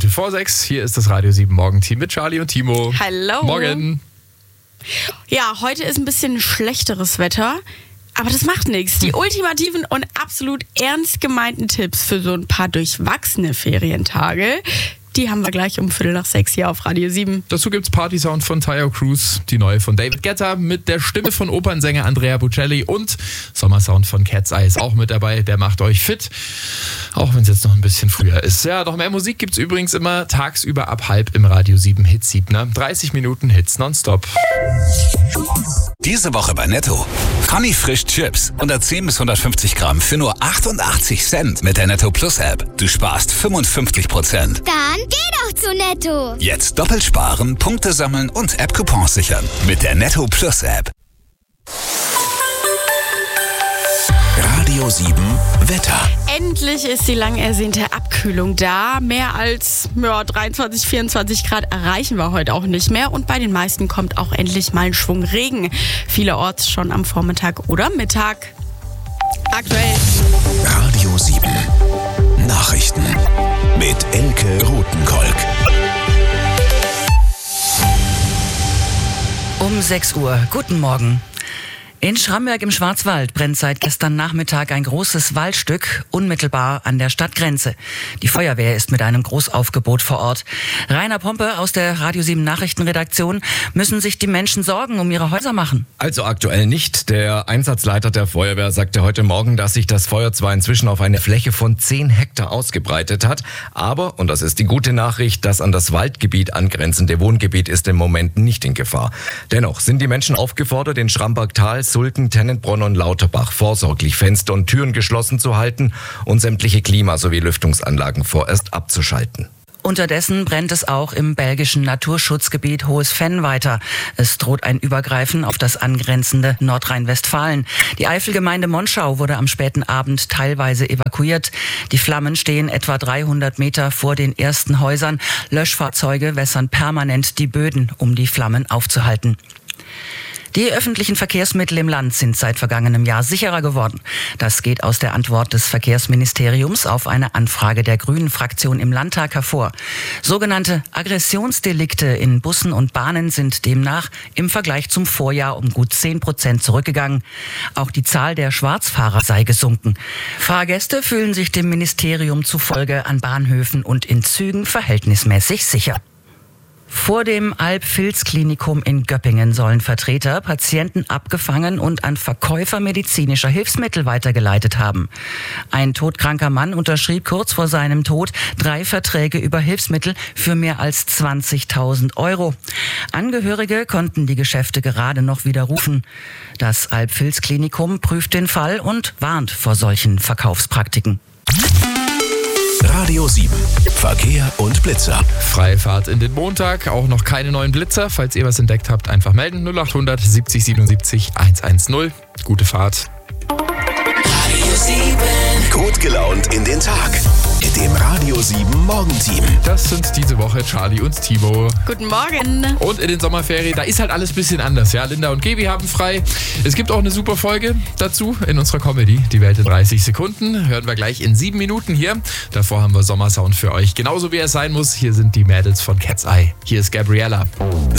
vor 6. Hier ist das Radio 7 Morgenteam mit Charlie und Timo. Hallo. Morgen. Ja, heute ist ein bisschen schlechteres Wetter, aber das macht nichts. Die ultimativen und absolut ernst gemeinten Tipps für so ein paar durchwachsene Ferientage, die haben wir gleich um 5:45 hier auf Radio 7. Dazu gibt's Party-Sound von Tayo Cruz, die neue von David Guetta mit der Stimme von Opernsänger Andrea Bocelli und Sommersound von Cat's Eye ist auch mit dabei. Der macht euch fit, auch wenn es jetzt noch ein bisschen früher ist. Ja, noch mehr Musik gibt's übrigens immer tagsüber ab 5 im Radio 7 Hitsiebner. 30 Minuten Hits nonstop. Diese Woche bei Netto. Conny Frisch Chips. 110 bis 150 Gramm für nur 88 Cent mit der Netto Plus App. Du sparst 55%. Dann geh doch zu Netto. Jetzt doppelt sparen, Punkte sammeln und App-Coupons sichern. Mit der Netto Plus App. Radio 7 Wetter. Endlich ist die lang ersehnte Abkühlung da. Mehr als 23, 24 Grad erreichen wir heute auch nicht mehr. Und bei den meisten kommt auch endlich mal ein Schwung Regen. Vielerorts schon am Vormittag oder Mittag. Aktuell. Radio 7 Nachrichten mit Elke Rothenkolk. Um 6 Uhr. Guten Morgen. In Schramberg im Schwarzwald brennt seit gestern Nachmittag ein großes Waldstück unmittelbar an der Stadtgrenze. Die Feuerwehr ist mit einem Großaufgebot vor Ort. Rainer Pompe aus der Radio 7 Nachrichtenredaktion. Müssen sich die Menschen Sorgen um ihre Häuser machen? Also aktuell nicht. Der Einsatzleiter der Feuerwehr sagte heute Morgen, dass sich das Feuer zwar inzwischen auf eine Fläche von 10 Hektar ausgebreitet hat, aber, und das ist die gute Nachricht, das an das Waldgebiet angrenzende Wohngebiet ist im Moment nicht in Gefahr. Dennoch sind die Menschen aufgefordert, in Schrambergtal, Sulken, Tennenbronn und Lauterbach vorsorglich Fenster und Türen geschlossen zu halten und sämtliche Klima- sowie Lüftungsanlagen vorerst abzuschalten. Unterdessen brennt es auch im belgischen Naturschutzgebiet Hohes Venn weiter. Es droht ein Übergreifen auf das angrenzende Nordrhein-Westfalen. Die Eifelgemeinde Monschau wurde am späten Abend teilweise evakuiert. Die Flammen stehen etwa 300 Meter vor den ersten Häusern. Löschfahrzeuge wässern permanent die Böden, um die Flammen aufzuhalten. Die öffentlichen Verkehrsmittel im Land sind seit vergangenem Jahr sicherer geworden. Das geht aus der Antwort des Verkehrsministeriums auf eine Anfrage der Grünen-Fraktion im Landtag hervor. Sogenannte Aggressionsdelikte in Bussen und Bahnen sind demnach im Vergleich zum Vorjahr um gut 10% zurückgegangen. Auch die Zahl der Schwarzfahrer sei gesunken. Fahrgäste fühlen sich dem Ministerium zufolge an Bahnhöfen und in Zügen verhältnismäßig sicher. Vor dem Alb-Vils-Klinikum in Göppingen sollen Vertreter Patienten abgefangen und an Verkäufer medizinischer Hilfsmittel weitergeleitet haben. Ein todkranker Mann unterschrieb kurz vor seinem Tod 3 Verträge über Hilfsmittel für mehr als 20.000 Euro. Angehörige konnten die Geschäfte gerade noch widerrufen. Das Alb-Vils-Klinikum prüft den Fall und warnt vor solchen Verkaufspraktiken. Radio 7 Verkehr und Blitzer. Freie Fahrt in den Montag, auch noch keine neuen Blitzer. Falls ihr was entdeckt habt, einfach melden. 0800 70 77 110. Gute Fahrt. Radio 7 gut gelaunt in den Tag mit dem Radio 7 Morgenteam. Das sind diese Woche Charlie und Timo. Guten Morgen. Und in den Sommerferien, da ist halt alles ein bisschen anders. Ja, Linda und Gebi haben frei. Es gibt auch eine super Folge dazu in unserer Comedy. Die Welt in 30 Sekunden. Hören wir gleich in 7 Minuten hier. Davor haben wir Sommersound für euch. Genauso wie es sein muss. Hier sind die Mädels von Cat's Eye. Hier ist Gabriella.